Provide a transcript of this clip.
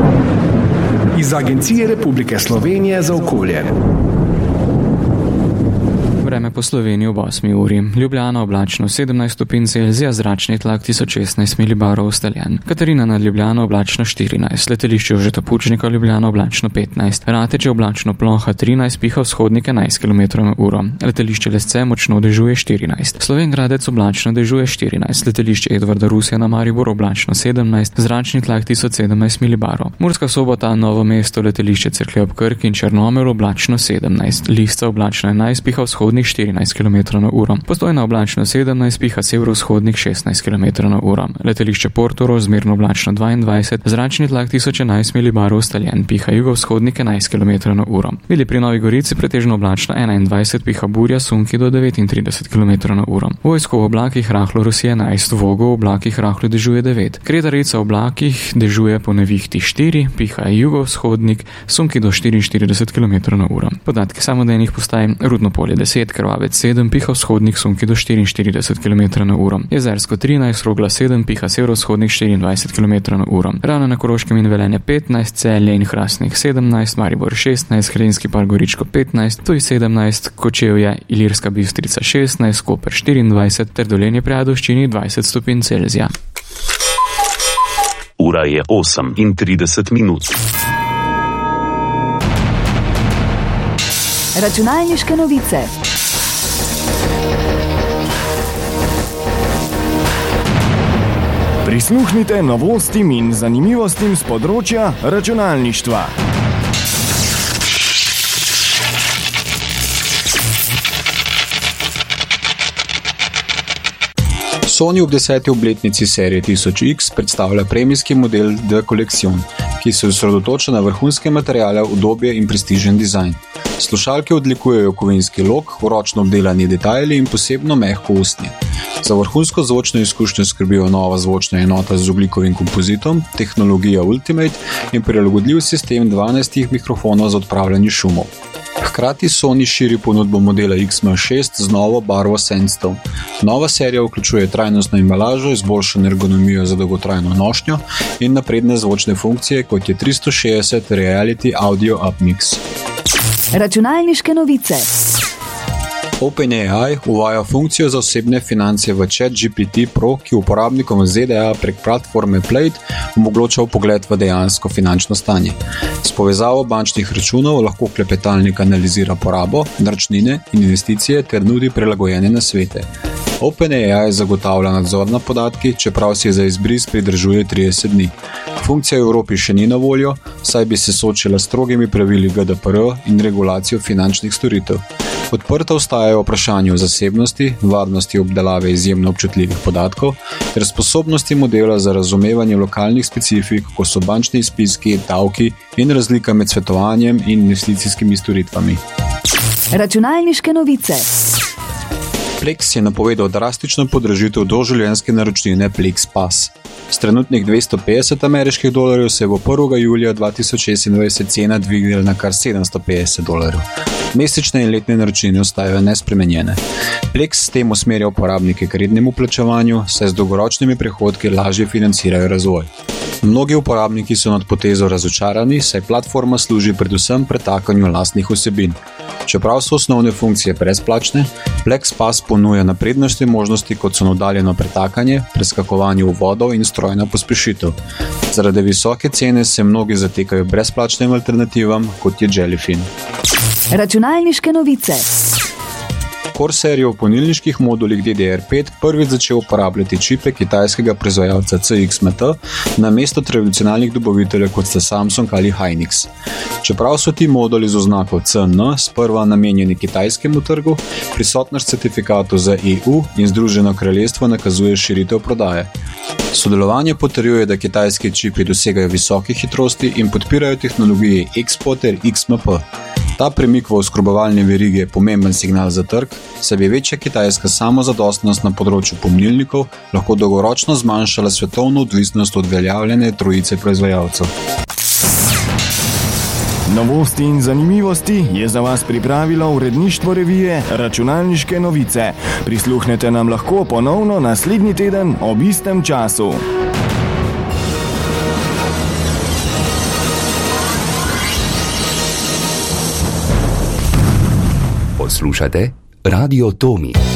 Iz Agencije Republike Slovenije za okolje. Vreme po Sloveniji ob 8. uri. Ljubljana oblačno 17 stopinj Celzija, zračni tlak 1016 milibarov ustaljen. Katarina nad Ljubljano oblačno 14, letališče Jožeta Pučnika Ljubljana oblačno 15, Rateče oblačno Ploha 13, piha vzhodnik 11 km/h, letališče Lesce močno dežuje 14, Slovenj Gradec oblačno dežuje 14, letališče Edvarda Rusija na Mariboru oblačno 17, zračni tlak 1017 milibarov. Murska Sobota, Novo mesto, letališče Cerklje ob Krki in Črnomelj oblačno 17, Lisca oblačno 11, piha vzhodnik 14 km/h. Postojna oblačno 17, piha severovzhodnik 16 km/h. Letališče Portorož zmerno oblačno 22, zračni tlak 1011 milibarov ustaljen, piha jugovzhodnik 11 km/h. Bili pri Novi Gorici pretežno oblačno 21, piha burja sunki do 39 km/h. Vojsko v oblakih rahlo Rusija 11, Vogo v oblakih rahlo dežuje 9, Kredarica v oblakih dežuje po nevihti 4, piha jugovzhodnik sunki do 44 km/h. Podatki samodejnih postaj: Rudno Polje 10, Krvavec 7, piha vzhodnik sunki do 44 km/h. Jezersko 13, Rogla 7, piha severovzhodnik 24 km/h. Ravno na Koroškem in Velenje 15, Celje in Hrastnik 17, Maribor 16, Hreljski par Goričko 15, Ptuj 17, Kočevje, Ilirska Bistrica 16, Koper 24 ter Dolenje pri Ajdovščini 20 stopinj Celzija. Ura je 8:30. Računalniške novice. Prisluhnite novostim in zanimivostim z področja računalništva. Sony ob 10. obletnici serije 1000X predstavlja premijski model The Collection, ki se osredotoča na vrhunske materiale, udobje in prestižen dizajn. Slušalke odlikujejo kovinski lok, ročno obdelani detajli in posebno mehko ustje. Za vrhunsko zvočno izkušnjo skrbijo nova zvočna enota z ogljikovim kompozitom, tehnologija Ultimate in prilagodljiv sistem 12 mikrofonov za odpravljanje šumov. Hkrati Sony širi ponudbo modela XM6 z novo barvo Sandstone. Nova serija vključuje trajnostno embalažo, izboljšano ergonomijo za dolgotrajno nošnjo in napredne zvočne funkcije, kot je 360 Reality Audio Upmix. Računalniške novice. OpenAI uvaja funkcijo za osebne finance v ChatGPT Pro, ki uporabnikom v ZDA prek platforme Plaid omogoča vpogled v dejansko finančno stanje. S povezavo bančnih računov lahko klepetalnik analizira porabo, naročnine in investicije ter nudi prilagojene nasvete. OpenAI zagotavlja nadzor nad podatki, čeprav si za izbris pridržuje 30 dni. Funkcija v Evropi še ni na voljo, saj bi se soočila s strogimi pravili GDPR in regulacijo finančnih storitev. Odprta ostajajo vprašanje o zasebnosti, varnosti obdelave izjemno občutljivih podatkov ter sposobnosti modela za razumevanje lokalnih specifik, kot so bančni izpiski, davki in razlika med svetovanjem in investicijskimi storitvami. Računalniške novice. Plex je napovedal drastično podražitev doživljenjske naročnine Plex Pass. S trenutnih $250 se bo 1. julija 2026 cena dvignila na kar $750. Mesečne in letne naročnine ostajajo nespremenjene. Plex s tem usmerja uporabnike k rednemu plačevanju, saj z dolgoročnimi prihodki lažje financirajo razvoj. Mnogi uporabniki so nad potezo razočarani, saj platforma služi predvsem pretakanju lastnih vsebin. Čeprav so osnovne funkcije brezplačne, Plex Pass ponuja naprednejše možnosti, kot so oddaljeno pretakanje, preskakovanje uvodov in strojna pospešitev. Zaradi visoke cene se mnogi zatekajo brezplačnim alternativam, kot je Jellyfin. Računalniške novice. Core serijo v polnilniških modulih DDR5 prvič začel uporabljati čipe kitajskega proizvajalca CXMT namesto tradicionalnih dobaviteljev, kot sta Samsung ali Hynix. Čeprav so ti moduli z oznako CN sprva namenjeni kitajskemu trgu, prisotnost certifikatov za EU in Združeno kraljestvo nakazuje širitev prodaje. Sodelovanje potrjuje, da kitajski čipi dosegajo visoke hitrosti in podpirajo tehnologije XPO ter XMP. Ta premik v oskrbovalni verigi je pomemben signal za trg, saj bi večja kitajska samozadostnost na področju pomnilnikov lahko dolgoročno zmanjšala svetovno odvisnost od veljavljene trojice proizvajalcev. Novosti in zanimivosti je za vas pripravilo uredništvo revije Računalniške novice. Prisluhnete nam lahko ponovno naslednji teden ob istem času. Poslušate Radio Tomi.